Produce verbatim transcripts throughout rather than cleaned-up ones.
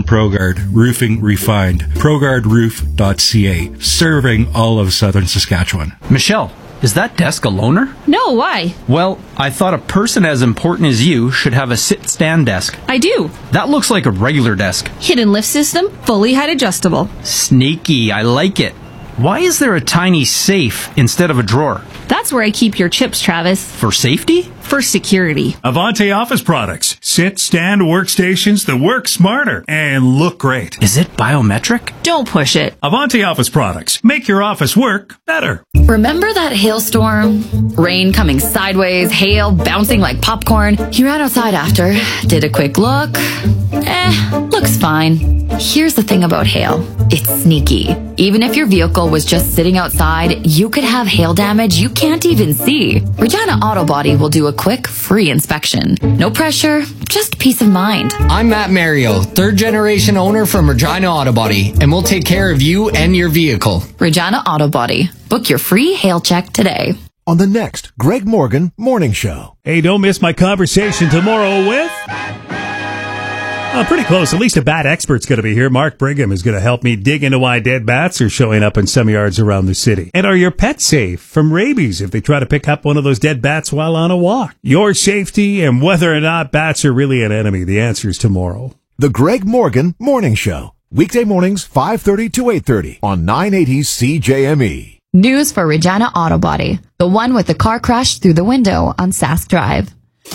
ProGuard, roofing refined. ProGuard Roof dot C A, serving all of southern Saskatchewan. Michelle, is that desk a loaner? No, why? Well, I thought a person as important as you should have a sit-stand desk. I do. That looks like a regular desk. Hidden lift system, fully height adjustable. Sneaky, I like it. Why is there a tiny safe instead of a drawer? That's where I keep your chips, Travis. For safety? For security. Avante Office Products. Sit, stand workstations that work smarter and look great. Is it biometric? Don't push it. Avante Office Products. Make your office work better. Remember that hailstorm? Rain coming sideways, hail bouncing like popcorn. You ran outside after, did a quick look. Eh, looks fine. Here's the thing about hail. It's sneaky. Even if your vehicle was just sitting outside, you could have hail damage you can't even see. Regina Auto Body will do a quick, free inspection. No pressure, just peace of mind. I'm Matt Mario, third generation owner from Regina Auto Body, and we'll take care of you and your vehicle. Regina Auto Body. Book your free hail check today. On the next Greg Morgan Morning Show. Hey, don't miss my conversation tomorrow with... Oh, pretty close. At least a bat expert's going to be here. Mark Brigham is going to help me dig into why dead bats are showing up in some yards around the city. And are your pets safe from rabies if they try to pick up one of those dead bats while on a walk? Your safety and whether or not bats are really an enemy. The answer is tomorrow. The Greg Morgan Morning Show. Weekday mornings, five thirty to eight thirty on nine eighty C J M E. News for Regina Auto Body. The one with the car crash through the window on Sask Drive.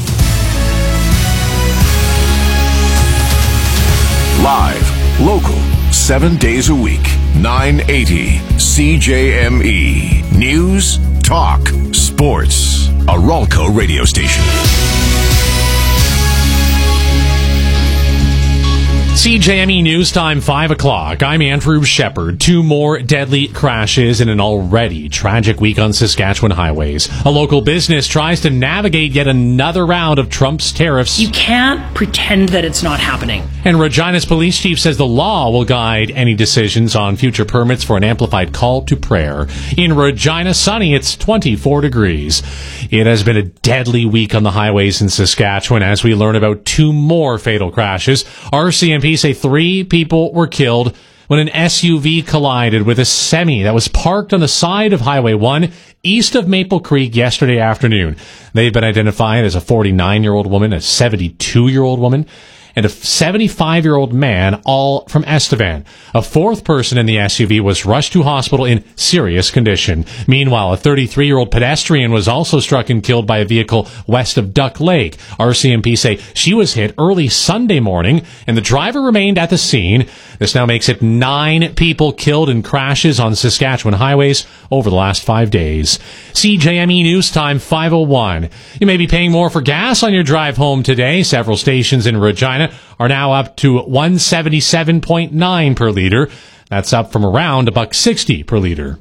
Live, local, seven days a week, nine eighty C J M E. News, talk, sports. A Ralco radio station. C J M E News Time, five o'clock. I'm Andrew Shepard. Two more deadly crashes in an already tragic week on Saskatchewan highways. A local business tries to navigate yet another round of Trump's tariffs. You can't pretend that it's not happening. And Regina's police chief says the law will guide any decisions on future permits for an amplified call to prayer. In Regina, sunny, it's twenty-four degrees. It has been a deadly week on the highways in Saskatchewan as we learn about two more fatal crashes. R C M P say three people were killed when an S U V collided with a semi that was parked on the side of Highway one east of Maple Creek yesterday afternoon. They've been identified as a forty-nine-year-old woman, a seventy-two-year-old woman, and a seventy-five-year-old man, all from Estevan. A fourth person in the S U V was rushed to hospital in serious condition. Meanwhile, a thirty-three-year-old pedestrian was also struck and killed by a vehicle west of Duck Lake. R C M P say she was hit early Sunday morning, and the driver remained at the scene. This now makes it nine people killed in crashes on Saskatchewan highways over the last five days. C J M E News Time, five oh one. You may be paying more for gas on your drive home today. Several stations in Regina are now up to one seventy-seven point nine per liter. That's up from around a buck sixty per liter.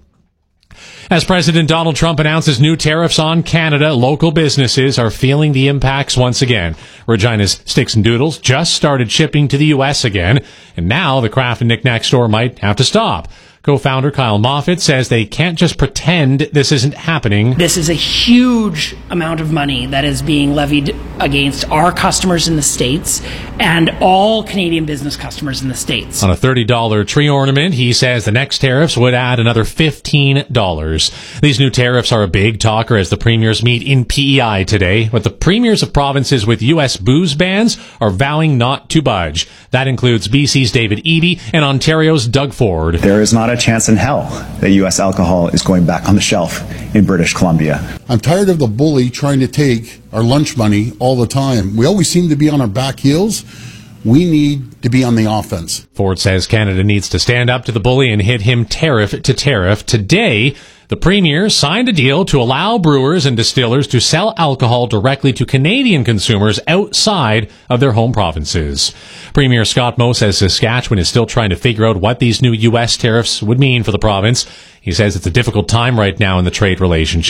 As President Donald Trump announces new tariffs on Canada, local businesses are feeling the impacts once again. Regina's Sticks and Doodles just started shipping to the U S again, and now the Craft and Knick-Knack store might have to stop. Co-founder Kyle Moffitt says they can't just pretend this isn't happening. This is a huge amount of money that is being levied against our customers in the States and all Canadian business customers in the States. On a thirty dollars tree ornament, he says the next tariffs would add another fifteen dollars. These new tariffs are a big talker as the premiers meet in P E I today, but the premiers of provinces with U S booze bans are vowing not to budge. That includes B C's David Eby and Ontario's Doug Ford. There is not a chance in hell that U S alcohol is going back on the shelf in British Columbia. I'm tired of the bully trying to take our lunch money all the time. We always seem to be on our back heels. We need to be on the offense. Ford says Canada needs to stand up to the bully and hit him tariff to tariff. Today, the Premier signed a deal to allow brewers and distillers to sell alcohol directly to Canadian consumers outside of their home provinces. Premier Scott Moe says Saskatchewan is still trying to figure out what these new U S tariffs would mean for the province. He says it's a difficult time right now in the trade relationship.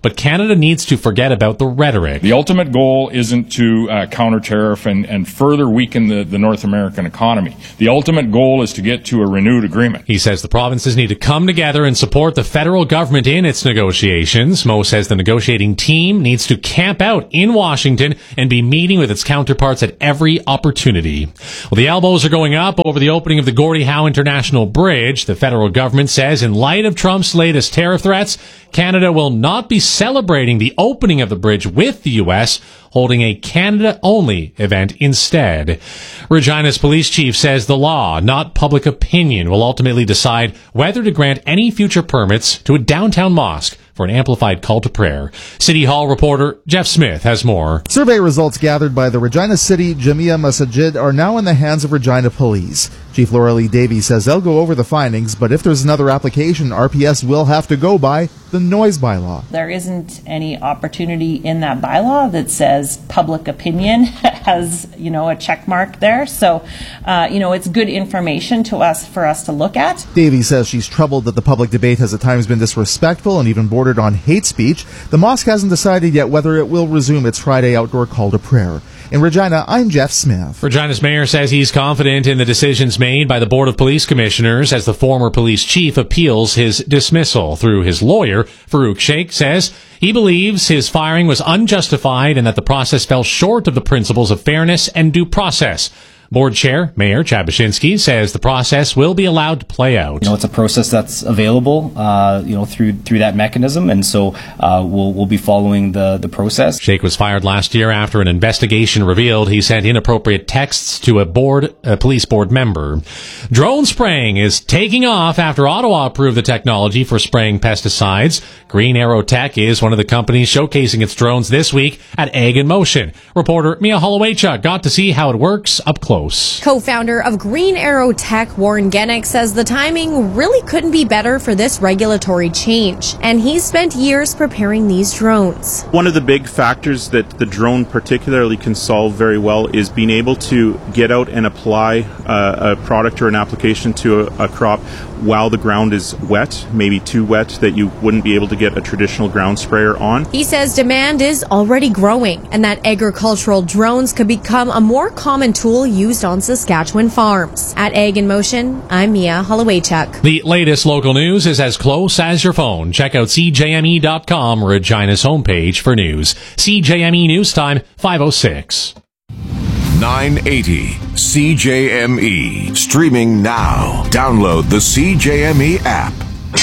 but Canada needs to forget about the rhetoric. The ultimate goal isn't to uh, counter tariff and, and further weaken the, the North American economy. The ultimate goal is to get to a renewed agreement. He says the provinces need to come together and support the federal government in its negotiations. Moe says the negotiating team needs to camp out in Washington and be meeting with its counterparts at every opportunity. Well, the elbows are going up over the opening of the Gordie Howe International Bridge. The federal government says in light of Trump's latest tariff threats, Canada will not be celebrating the opening of the bridge with the U S, holding a Canada-only event instead. Regina's police chief says the law, not public opinion, will ultimately decide whether to grant any future permits to a downtown mosque for an amplified call to prayer. City Hall reporter Jeff Smith has more. Survey results gathered by the Regina City Jamia Masajid are now in the hands of Regina Police. Chief Laura Lee Davies says they'll go over the findings, but if there's another application, R P S will have to go by the noise bylaw. There isn't any opportunity in that bylaw that says public opinion has, you know, a check mark there. So, uh, you know, it's good information to us for us to look at. Davies says she's troubled that the public debate has at times been disrespectful and even bordered on hate speech. The mosque hasn't decided yet whether it will resume its Friday outdoor call to prayer. In Regina, I'm Jeff Smith. Regina's mayor says he's confident in the decisions made by the Board of Police Commissioners as the former police chief appeals his dismissal. Through his lawyer, Farouk Sheikh says he believes his firing was unjustified and that the process fell short of the principles of fairness and due process. Board Chair Mayor Chad Bashinsky says the process will be allowed to play out. You know, it's a process that's available, uh, you know, through through that mechanism, and so uh, we'll we'll be following the the process. Sheikh was fired last year after an investigation revealed he sent inappropriate texts to a board, a police board member. Drone spraying is taking off after Ottawa approved the technology for spraying pesticides. Green Arrow Tech is one of the companies showcasing its drones this week at Ag in Motion. Reporter Mia Hollowaychuk got to see how it works up close. Co-founder of Green Arrow Tech, Warren Gennick, says the timing really couldn't be better for this regulatory change, and he's spent years preparing these drones. One of the big factors that the drone particularly can solve very well is being able to get out and apply uh, a product or an application to a, a crop while the ground is wet, maybe too wet that you wouldn't be able to get a traditional ground sprayer on. He says demand is already growing and that agricultural drones could become a more common tool used on Saskatchewan farms. At Ag in Motion, I'm Mia Hollowaychuk. The latest local news is as close as your phone. Check out C J M E dot com, Regina's homepage for news. C J M E News Time, five oh six. nine eighty C J M E. Streaming now. Download the C J M E app.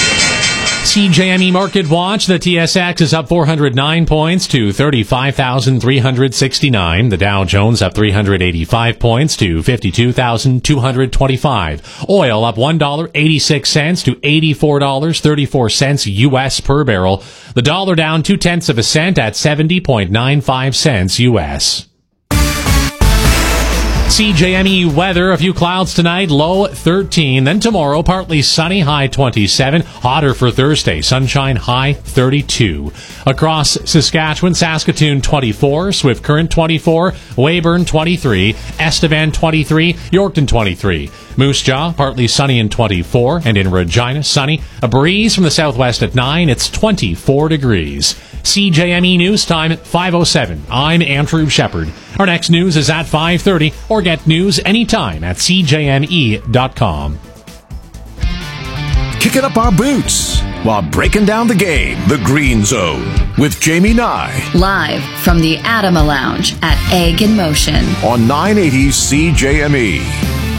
C J M E Market Watch. The T S X is up four hundred nine points to thirty-five thousand three hundred sixty-nine. The Dow Jones up three hundred eighty-five points to fifty-two thousand two hundred twenty-five. Oil up one dollar and eighty-six cents to eighty-four dollars and thirty-four cents U S per barrel. The dollar down two tenths of a cent at seventy point nine five cents U S. C J M E weather, a few clouds tonight, low thirteen. Then tomorrow, partly sunny, high twenty-seven. Hotter for Thursday, sunshine, high thirty-two. Across Saskatchewan, Saskatoon twenty-four, Swift Current twenty-four, Weyburn twenty-three, Estevan twenty-three, Yorkton twenty-three. Moose Jaw, partly sunny and twenty-four. And in Regina, sunny. A breeze from the southwest at nine. It's twenty-four degrees. C J M E News Time, five oh seven. I'm Andrew Shepard. Our next news is at five thirty, or get news anytime at C J M E dot com. Kicking up our boots while breaking down the game. The Green Zone with Jamie Nye. Live from the Adama Lounge at Ag in Motion. On nine eighty C J M E.